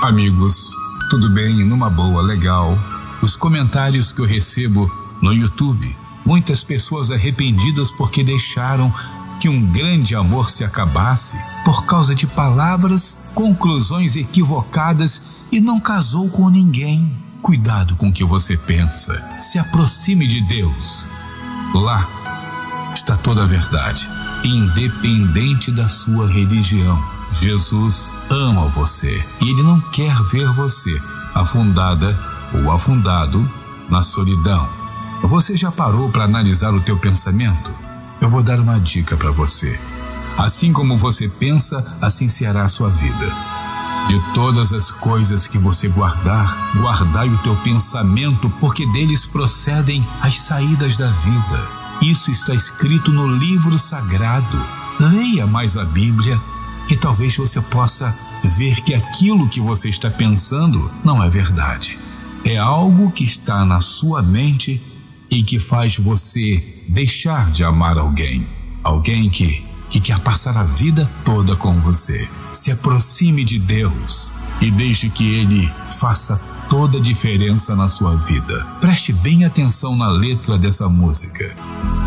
Amigos, tudo bem? Numa boa, legal. Os comentários que eu recebo no YouTube, muitas pessoas arrependidas porque deixaram que um grande amor se acabasse por causa de palavras, conclusões equivocadas e não casou com ninguém. Cuidado com o que você pensa. Se aproxime de Deus. Lá está toda a verdade, independente da sua religião. Jesus ama você e Ele não quer ver você afundada ou afundado na solidão. Você já parou para analisar o teu pensamento? Eu vou dar uma dica para você. Assim como você pensa, assim será a sua vida. De todas as coisas que você guardai o teu pensamento, porque deles procedem as saídas da vida. Isso está escrito no livro sagrado. Leia mais a Bíblia e talvez você possa ver que aquilo que você está pensando não é verdade. É algo que está na sua mente e que faz você deixar de amar alguém. Alguém que quer passar a vida toda com você. Se aproxime de Deus e deixe que Ele faça toda a diferença na sua vida. Preste bem atenção na letra dessa música.